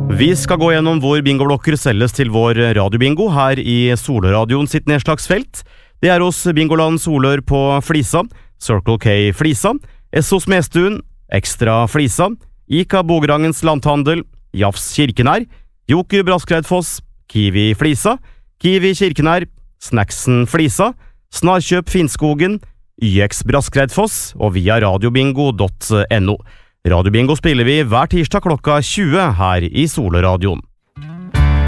Vi skal gå gjennom hvor bingoblokker selges til vår radiobingo her i Solradioen sitt nedslagsfelt. Det er hos Bingoland Solør på Flisa, Circle K Flisa, Essos Mestuen, Ekstra Flisa, Ica Bogerangens Landhandel, Jafs Kirkenær, Joker Braskreidfoss, Kiwi Flisa, Kiwi Kirkenær, Snacksen Flisa, Snarkjøp Finnskogen, YX Braskreidfoss og via radiobingo.no. Radiobingo spiller vi hver tirsdag klokka 20 her i Solradioen.